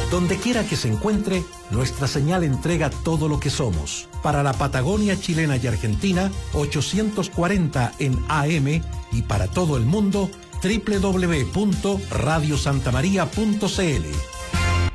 Donde quiera que se encuentre, nuestra señal entrega todo lo que somos. Para la Patagonia chilena y argentina, 840 en AM, y para todo el mundo, www.radiosantamaria.cl.